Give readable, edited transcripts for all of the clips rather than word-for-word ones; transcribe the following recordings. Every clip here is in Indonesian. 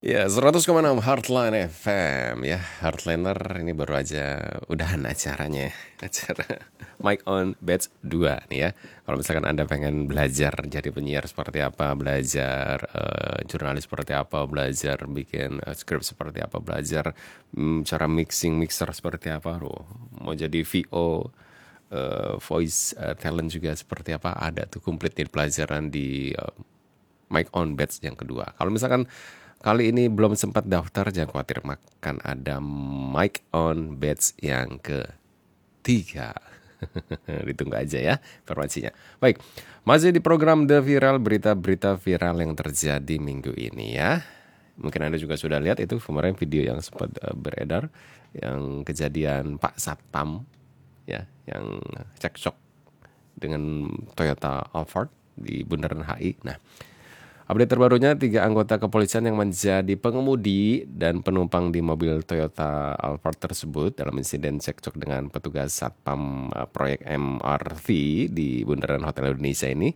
Ya, 100,6 Heartline FM ya. Heartliner ini baru aja udahan acaranya. Acara Mic on Batch 2 nih ya. Kalau misalkan Anda pengen belajar jadi penyiar seperti apa, belajar jurnalis seperti apa, belajar bikin skrip seperti apa, belajar cara mixing mixer seperti apa, mau jadi VO, voice talent juga seperti apa, ada tuh komplit nih pelajaran di Mic on Batch yang kedua. Kalau misalkan kali ini belum sempat daftar, jangan khawatir, makan ada Mic on Batch yang ketiga. Ditunggu aja ya informasinya. Baik, masih di program The Viral, berita-berita viral yang terjadi minggu ini ya. Mungkin Anda juga sudah lihat itu kemarin video yang sempat beredar, yang kejadian Pak Satpam ya, yang cekcok dengan Toyota Alphard di Bundaran HI. Nah, update terbarunya, 3 anggota kepolisian yang menjadi pengemudi dan penumpang di mobil Toyota Alphard tersebut dalam insiden cekcok dengan petugas Satpam proyek MRT di Bundaran Hotel Indonesia ini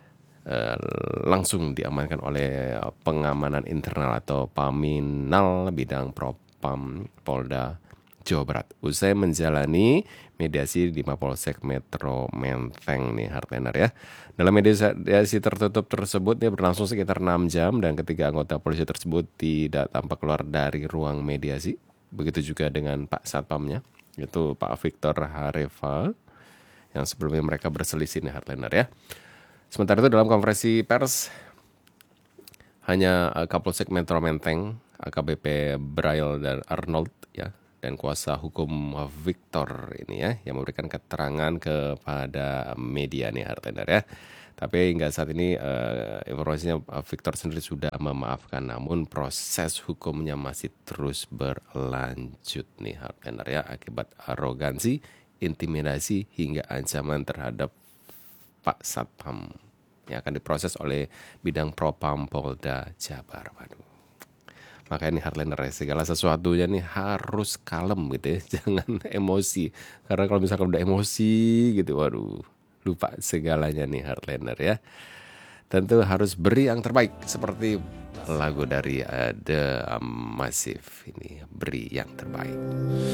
langsung diamankan oleh pengamanan internal atau Paminal Bidang Propam Polda Jawa Barat. Usai menjalani mediasi di Mapolsek Metro Menteng nih Heartliner ya. Dalam mediasi tertutup tersebut dia berlangsung sekitar 6 jam dan ketiga anggota polisi tersebut tidak tampak keluar dari ruang mediasi. Begitu juga dengan Pak Satpamnya, yaitu Pak Victor Hareva, yang sebelumnya mereka berselisih nih Heartliner ya. Sementara itu dalam konferensi pers, hanya Kapolsek Metro Menteng, AKBP Braille dan Arnold ya, dan kuasa hukum Victor ini ya, yang memberikan keterangan kepada media nih Heartliner ya. Tapi hingga saat ini informasinya Victor sendiri sudah memaafkan, namun proses hukumnya masih terus berlanjut nih Heartliner ya, akibat arogansi, intimidasi hingga ancaman terhadap Pak Satpam yang akan diproses oleh Bidang Propam Polda Jabar. Waduh. Makanya nih Heartliner, segala sesuatunya nih harus kalem gitu ya, jangan emosi. Karena kalau misalkan udah emosi gitu, waduh, lupa segalanya nih Heartliner ya. Tentu harus beri yang terbaik seperti lagu dari The Massive ini, beri yang terbaik.